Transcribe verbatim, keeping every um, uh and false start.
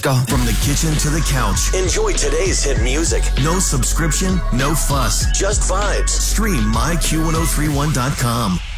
go. From the kitchen to the couch. Enjoy today's hit music. No subscription, no fuss. Just vibes. Stream my Q ten thirty-one dot com.